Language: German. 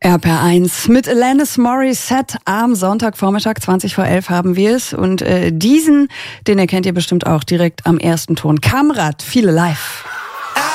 RPR1 mit Alanis Morissette am Sonntagvormittag 20:11 haben wir es. Und den erkennt ihr bestimmt auch direkt am ersten Ton. Kamrat, viele live.